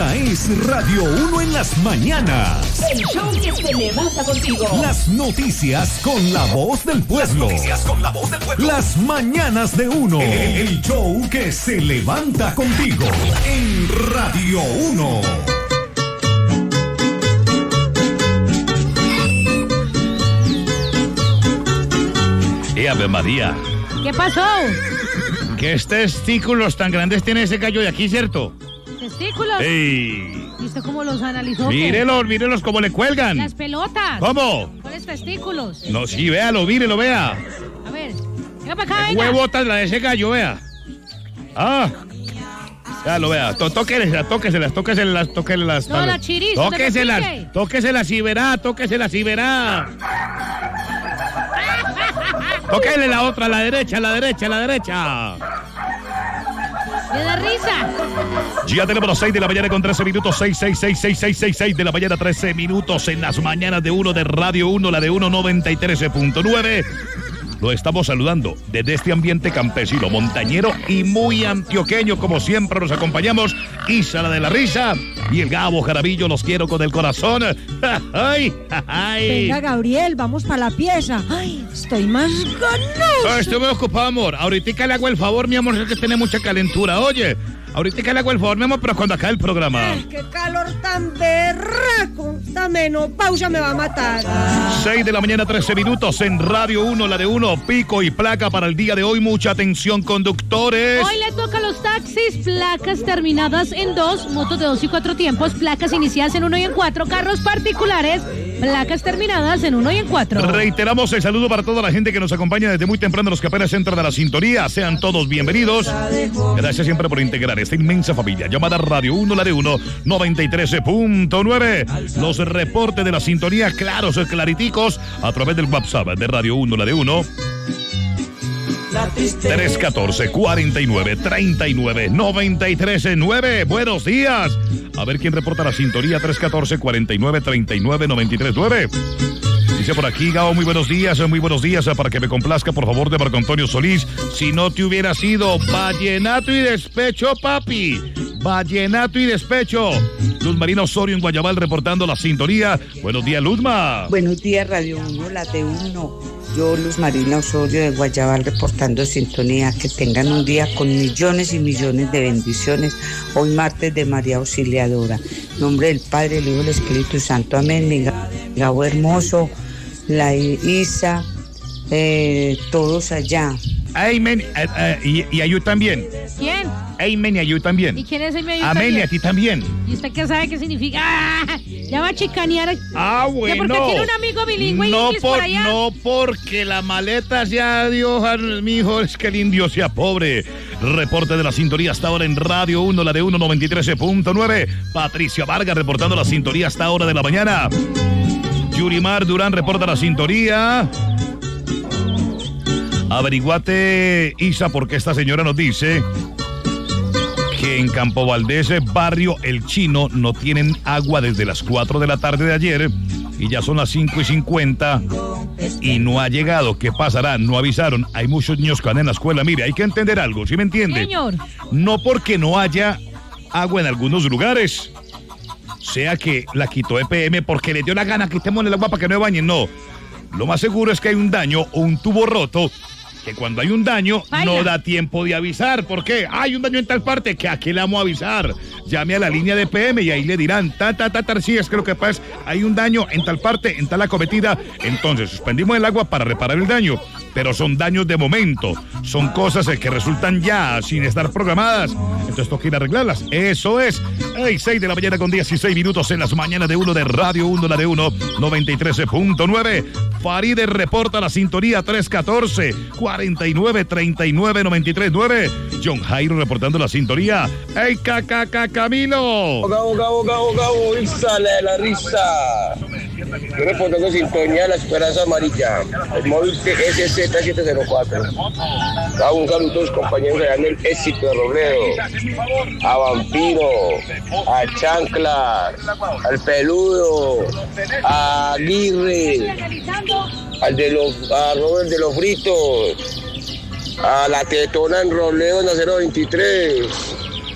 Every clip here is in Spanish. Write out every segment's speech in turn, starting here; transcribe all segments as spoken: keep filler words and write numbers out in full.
Esta es Radio uno en las mañanas. El show que se levanta contigo. Las noticias con la voz del pueblo. Las noticias con la voz del pueblo. Las mañanas de uno. El show que se levanta contigo. En Radio uno. ¡Eh, Ave María! ¿Qué pasó? ¿Qué testículos tan grandes tiene ese gallo de aquí, cierto? ¿Testículos? ¡Ey! ¿Y usted cómo los analizó? Mírelos, mírelos cómo le cuelgan. Las pelotas. ¿Cómo? ¿Cuáles testículos? No, sí, véalo, mírelo, vea. A ver, venga para acá, venga. Huevotas la de ese gallo, vea. Ah. Ya lo vea. Tó- Tóqueselas, tóqueselas, tóqueselas, tóqueselas. No, la chiriz, no te Tóqueselas, pique. tóqueselas y verá, tóqueselas y verá. Tóquele la otra, a la derecha, a la derecha, a la derecha. ¿Le da risa? Ya tenemos las seis de la mañana con trece minutos, seis, seis, seis, seis, seis, seis, seis de la mañana, trece minutos en las mañanas de uno de Radio uno, la de uno noventa y tres punto nueve. Lo estamos saludando desde este ambiente campesino, montañero y muy antioqueño, como siempre nos acompañamos Isa la de la risa y el Gabo Jaramillo, los quiero con el corazón. ¡Ay, ay! Venga, Gabriel, vamos para la pieza. Ay, estoy más ganoso. Estoy muy ocupado, amor. Ahorita le hago el favor, mi amor, es que tiene mucha calentura. Oye, ahorita le hago el favor, mi amor, pero cuando acabe el programa. Ay, qué calor tan berraco. Esta menopausia me va a matar. seis de la mañana, trece minutos en Radio uno, la de uno, pico y placa para el día de hoy. Mucha atención, conductores. Hoy le toca a los taxis, placas terminadas en dos, motos de dos y cuatro tiempos, placas iniciadas en uno y en cuatro, carros particulares, placas terminadas en uno y en cuatro. Reiteramos el saludo para toda la gente que nos acompaña desde muy temprano, los que apenas entran a la sintonía. Sean todos bienvenidos. Gracias siempre por integrar esta inmensa familia llamada Radio uno, la de uno, noventa y tres punto nueve. Los reportes de la sintonía claros, clariticos, a través del WhatsApp de Radio uno, la de uno. tres uno cuatro, cuarenta y nueve, treinta y nueve, noventa y tres nueve. Buenos días. A ver quién reporta la sintonía. tres uno cuatro, cuarenta y nueve, treinta y nueve, noventa y tres nueve. Dice por aquí, Gao, muy buenos días, muy buenos días. Para que me complazca, por favor, de Marco Antonio Solís. Si no te hubiera sido vallenato y despecho, papi. Vallenato y despecho. Luz Marina Osorio en Guayabal reportando la sintonía. Buenos días, Luzma. Buenos días, Radio uno, la de uno. Yo, Luz Marina Osorio de Guayabal, reportando sintonía. Que tengan un día con millones y millones de bendiciones. Hoy martes de María Auxiliadora. En nombre del Padre, el Hijo y el Espíritu Santo. Amén. Mi Gabo hermoso, la Isa, eh, todos allá. Amén. Eh, eh, y, y a yo también. ¿Quién? Amén y a yo también. ¿Y quién es el medio? Amén y a ti también. ¿Y usted qué sabe qué significa? ¡Ah! Ya va a chicanear. Ah, bueno. ¿Por qué tiene un amigo bilingüe no y inglés por, por allá? No porque la maleta sea Dios, mi hijo, es que el indio sea pobre. Reporte de la sintonía hasta ahora en Radio uno, la de uno noventa y tres punto nueve. Patricia Vargas reportando la sintonía hasta hora de la mañana. Yurimar Durán reporta la sintonía. Averiguate, Isa, porque esta señora nos dice que en Campo Valdés, barrio El Chino, no tienen agua desde las cuatro de la tarde de ayer y ya son las cinco y cincuenta y no ha llegado. ¿Qué pasará? No avisaron. Hay muchos niños que van en la escuela. Mire, hay que entender algo, ¿sí me entiende? Señor. No porque no haya agua en algunos lugares, sea que la quitó E P M porque le dio la gana, quitemos el agua para que no se bañen. No. Lo más seguro es que hay un daño o un tubo roto, que cuando hay un daño Baila. no da tiempo de avisar. ¿Por qué? Hay un daño en tal parte, que aquí le vamos a avisar. Llame a la línea de P M y ahí le dirán, ta, ta, ta, ta, sí, es que lo que pasa es, hay un daño en tal parte, en tal acometida. Entonces, suspendimos el agua para reparar el daño, pero son daños de momento. Son cosas que resultan ya sin estar programadas. Entonces toca ir a arreglarlas. Eso es. Hey, seis de la mañana con dieciséis minutos en las mañanas de uno de Radio uno, la de uno, noventa y tres punto nueve. Faride reporta la sintonía tres uno cuatro, cuarenta y nueve, treinta y nueve, noventa y tres nueve. John Jairo reportando la sintonía. ¡Ey, cacaca Camilo! Gabo, Gabo, Gabo, Gabo, Isa, la de la risa. Yo reportando sintonía de la Esperanza Amarilla, el móvil S Z siete cero cuatro. Gabo, un saludo a tus compañeros allá en el Éxito de Robledo, a Vampiro, a Chancla, al Peludo, a Aguirre, al de los, a Robert de los Fritos, a la Tetona en Robledo en la cero veintitrés,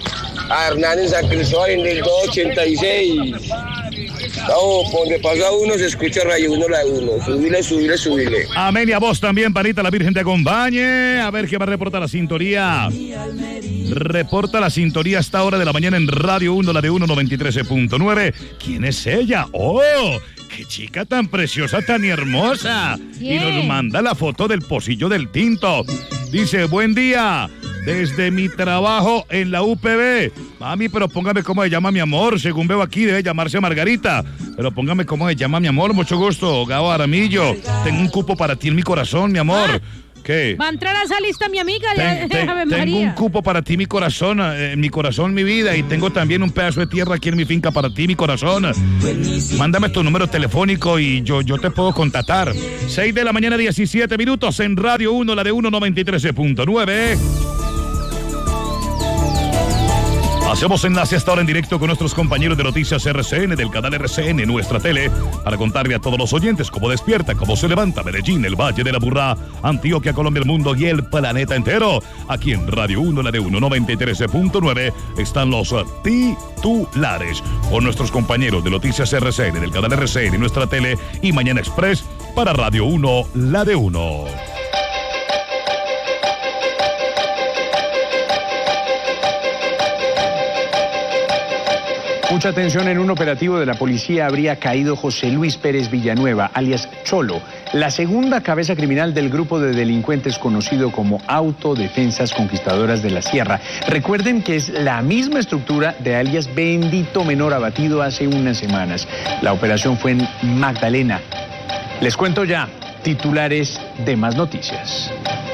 a Hernán en San Cristóbal en el doscientos ochenta y seis. Vamos, donde pasa uno se escucha rayo uno la de uno. Subile, subile, subile. Amén, y a vos también, panita, la Virgen te acompañe. A ver qué va a reportar la sintonía. Reporta la sintonía a esta hora de la mañana en Radio uno, la de uno noventa y tres punto nueve. ¿Quién es ella? ¡Oh! ¡Qué chica tan preciosa, tan hermosa! ¿Quién? Y nos manda la foto del pocillo del tinto. Dice, buen día, desde mi trabajo en la U P B. Mami, pero póngame cómo se llama mi amor. Según veo aquí, debe llamarse Margarita. Pero póngame cómo se llama mi amor. Mucho gusto, Gabo Aramillo. Tengo un cupo para ti en mi corazón, mi amor. Ah. ¿Qué? Va a entrar a esa lista mi amiga, Ten, ten, Ave tengo María. un cupo para ti, mi corazón, eh, mi corazón, mi vida, y tengo también un pedazo de tierra aquí en mi finca para ti, mi corazón. Mándame tu número telefónico y yo, yo te puedo contactar. seis de la mañana, diecisiete minutos en Radio uno, la de uno noventa y tres punto nueve. Hacemos enlace hasta ahora en directo con nuestros compañeros de Noticias R C N del canal R C N, nuestra tele, para contarle a todos los oyentes cómo despierta, cómo se levanta Medellín, el Valle de la Burrá, Antioquia, Colombia, el mundo y el planeta entero. Aquí en Radio uno, la de uno noventa y tres punto nueve, están los titulares con nuestros compañeros de Noticias R C N del canal R C N, nuestra tele y Mañana Express para Radio uno, la de uno. Mucha atención, en un operativo de la policía habría caído José Luis Pérez Villanueva, alias Cholo, la segunda cabeza criminal del grupo de delincuentes conocido como Autodefensas Conquistadoras de la Sierra. Recuerden que es la misma estructura de alias Bendito Menor, abatido hace unas semanas. La operación fue en Magdalena. Les cuento ya titulares de Más Noticias.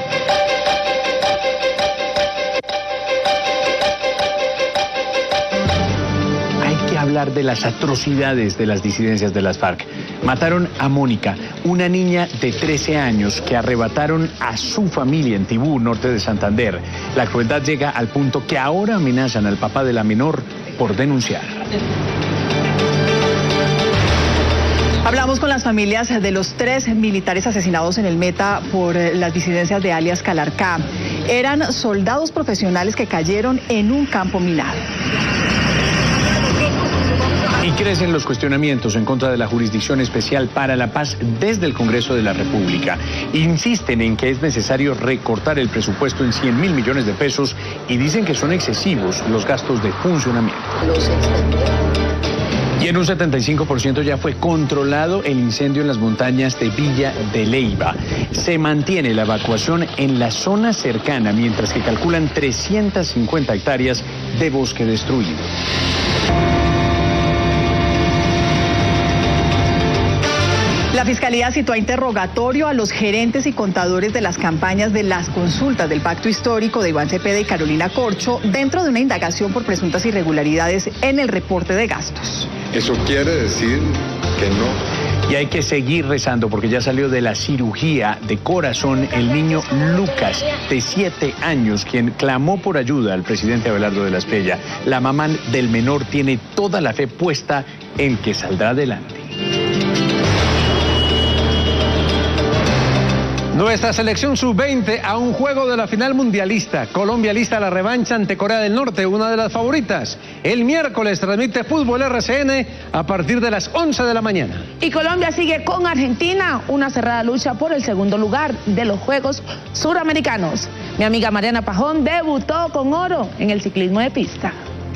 Hablar de las atrocidades de las disidencias de las FARC. Mataron a Mónica, una niña de trece años que arrebataron a su familia en Tibú, norte de Santander. La crueldad llega al punto que ahora amenazan al papá de la menor por denunciar. Hablamos con las familias de los tres militares asesinados en el Meta por las disidencias de alias Calarcá. Eran soldados profesionales que cayeron en un campo minado. Y crecen los cuestionamientos en contra de la Jurisdicción Especial para la Paz desde el Congreso de la República. Insisten en que es necesario recortar el presupuesto en cien mil millones de pesos y dicen que son excesivos los gastos de funcionamiento. Y en un setenta y cinco por ciento ya fue controlado el incendio en las montañas de Villa de Leyva. Se mantiene la evacuación en la zona cercana, mientras que calculan trescientas cincuenta hectáreas de bosque destruido. La Fiscalía citó a interrogatorio a los gerentes y contadores de las campañas de las consultas del Pacto Histórico de Iván Cepeda y Carolina Corcho dentro de una indagación por presuntas irregularidades en el reporte de gastos. Eso quiere decir que no. Y hay que seguir rezando porque ya salió de la cirugía de corazón el niño Lucas, de siete años, quien clamó por ayuda al presidente Abelardo de la Espriella. La mamá del menor tiene toda la fe puesta en que saldrá adelante. Nuestra selección sub veinte a un juego de la final mundialista. Colombia lista la revancha ante Corea del Norte, una de las favoritas. El miércoles transmite Fútbol R C N a partir de las once de la mañana. Y Colombia sigue con Argentina, una cerrada lucha por el segundo lugar de los Juegos Suramericanos. Mi amiga Mariana Pajón debutó con oro en el ciclismo de pista.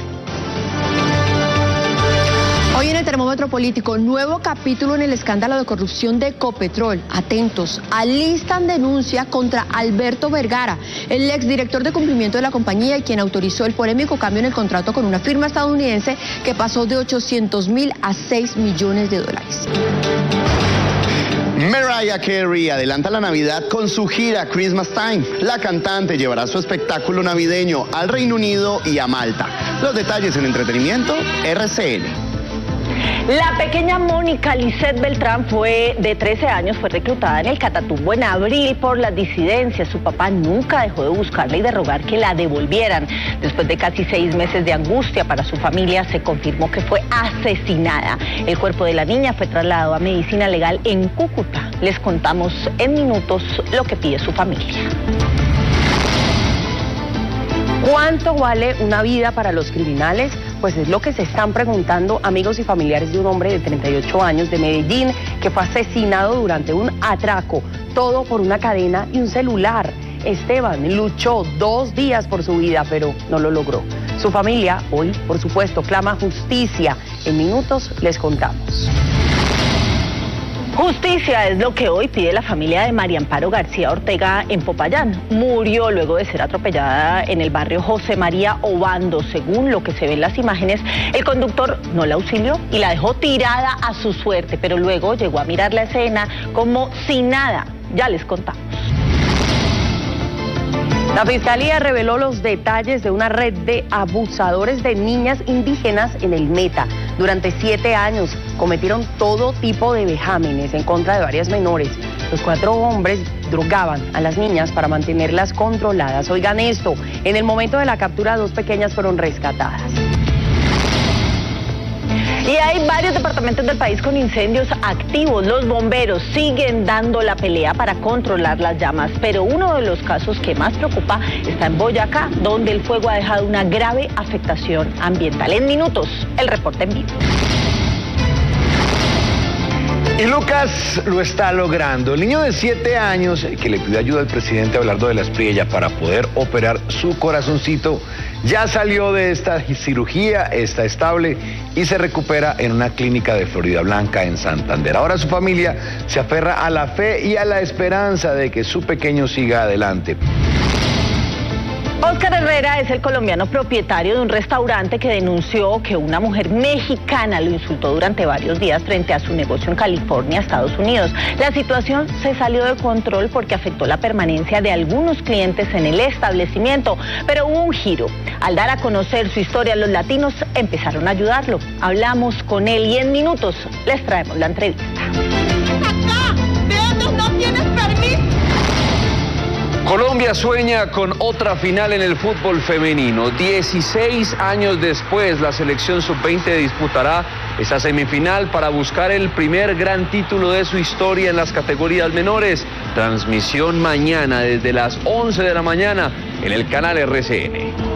Hoy en el termómetro político, nuevo capítulo en el escándalo de corrupción de Ecopetrol. Atentos, alistan denuncia contra Alberto Vergara, el exdirector de cumplimiento de la compañía y quien autorizó el polémico cambio en el contrato con una firma estadounidense que pasó de ochocientos mil a seis millones de dólares. Mariah Carey adelanta la Navidad con su gira Christmas Time. La cantante llevará su espectáculo navideño al Reino Unido y a Malta. Los detalles en entretenimiento R C N. La pequeña Mónica Lisette Beltrán fue de trece años, fue reclutada en el Catatumbo en abril por las disidencias. Su papá nunca dejó de buscarla y de rogar que la devolvieran. Después de casi seis meses de angustia para su familia, se confirmó que fue asesinada. El cuerpo de la niña fue trasladado a medicina legal en Cúcuta. Les contamos en minutos lo que pide su familia. ¿Cuánto vale una vida para los criminales? Pues es lo que se están preguntando amigos y familiares de un hombre de treinta y ocho años de Medellín que fue asesinado durante un atraco, todo por una cadena y un celular. Esteban luchó dos días por su vida, pero no lo logró. Su familia hoy, por supuesto, clama justicia. En minutos les contamos. Justicia es lo que hoy pide la familia de María Amparo García Ortega en Popayán. Murió luego de ser atropellada en el barrio José María Obando. Según lo que se ve en las imágenes, el conductor no la auxilió y la dejó tirada a su suerte, pero luego llegó a mirar la escena como si nada. Ya les contamos. La Fiscalía reveló los detalles de una red de abusadores de niñas indígenas en el Meta. Durante siete años cometieron todo tipo de vejámenes en contra de varias menores. Los cuatro hombres drogaban a las niñas para mantenerlas controladas. Oigan esto, en el momento de la captura, dos pequeñas fueron rescatadas. Y hay varios departamentos del país con incendios activos. Los bomberos siguen dando la pelea para controlar las llamas, pero uno de los casos que más preocupa está en Boyacá, donde el fuego ha dejado una grave afectación ambiental. En minutos, el reporte en vivo. Y Lucas lo está logrando. El niño de siete años que le pidió ayuda al presidente Abelardo de la Espriella para poder operar su corazoncito, ya salió de esta cirugía, está estable y se recupera en una clínica de Florida Blanca en Santander. Ahora su familia se aferra a la fe y a la esperanza de que su pequeño siga adelante. Óscar Herrera es el colombiano propietario de un restaurante que denunció que una mujer mexicana lo insultó durante varios días frente a su negocio en California, Estados Unidos. La situación se salió de control porque afectó la permanencia de algunos clientes en el establecimiento, pero hubo un giro. Al dar a conocer su historia, los latinos empezaron a ayudarlo. Hablamos con él y en minutos les traemos la entrevista. ¡Acá! ¿De dónde no tienes permiso? Colombia sueña con otra final en el fútbol femenino. dieciséis años después, la selección sub veinte disputará esa semifinal para buscar el primer gran título de su historia en las categorías menores. Transmisión mañana desde las once de la mañana en el canal R C N.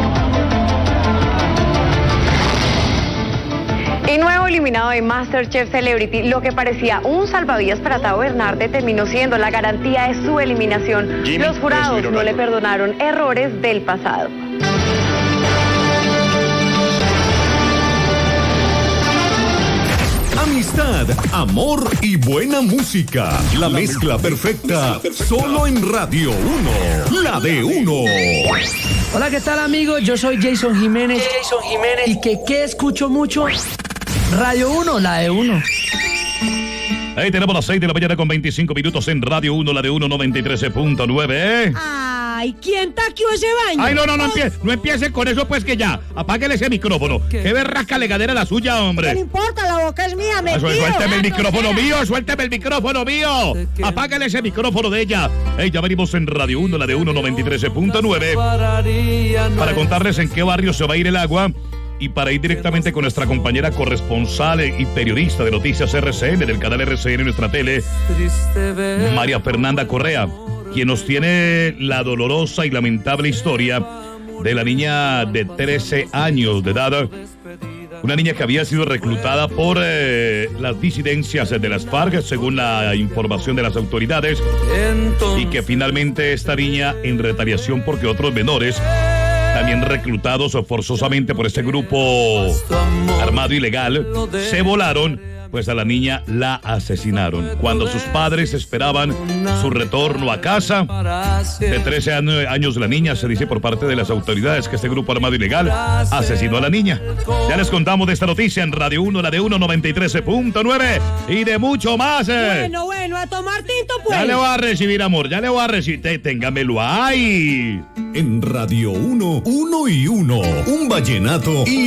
Y nuevo eliminado de MasterChef Celebrity, lo que parecía un salvavidas para Tavo Bernarde terminó siendo la garantía de su eliminación. Jimmy, Los jurados no le perdonaron errores del pasado. Amistad, amor y buena música. La mezcla perfecta solo en Radio uno, la de uno. Hola, ¿qué tal, amigos? Yo soy Jason Jiménez. Jason Jiménez. ¿Y que qué escucho mucho? Radio uno, la de uno. Ahí tenemos las seis de la mañana con veinticinco minutos en Radio uno, la de uno noventa y tres punto nueve, ¿eh? Ay, ¿quién taqueó ese baño? Ay, no, no, no empiece, no empiece con eso, pues que ya. Apáguele ese micrófono. Qué, ¿Qué berraca legadera la suya, hombre. No le importa, la boca es mía, me Suélteme el micrófono mío, suélteme el micrófono mío. Apáguele ese micrófono de ella. Ey, ya venimos en Radio uno, la de uno noventa y tres punto nueve, para contarles en qué barrio se va a ir el agua. Y para ir directamente con nuestra compañera corresponsal y periodista de Noticias R C N, del canal R C N en nuestra tele, María Fernanda Correa, quien nos tiene la dolorosa y lamentable historia de la niña de trece años de edad, una niña que había sido reclutada por eh, las disidencias de las FARC, según la información de las autoridades, y que finalmente esta niña, en retaliación porque otros menores también reclutados forzosamente por este grupo armado ilegal, se volaron, pues a la niña la asesinaron. Cuando sus padres esperaban su retorno a casa, de trece años la niña, se dice por parte de las autoridades que este grupo armado ilegal asesinó a la niña. Ya les contamos de esta noticia en Radio uno, la de uno noventa y tres punto nueve y de mucho más. Bueno, bueno, a tomar tinto pues. Ya le voy a recibir, amor, ya le voy a recibir. Téngamelo ahí. En Radio uno, uno y uno, un vallenato y